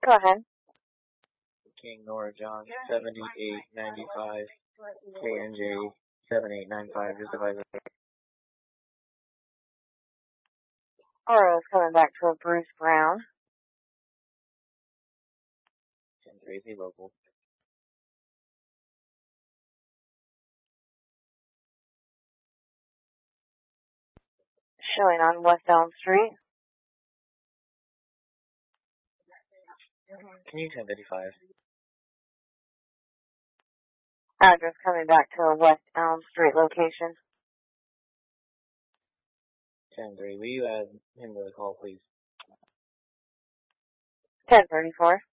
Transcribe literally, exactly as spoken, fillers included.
Go ahead. King Nora John, seventy-eight ninety-five, K N J, seventy-eight ninety-five, just advise. Aura is coming back to a Bruce Brown. ten three, local. Showing on West Elm Street. Can you ten fifty-five? Address coming back to a West Elm Street location. ten three, will you add him to the call, please? ten thirty-four.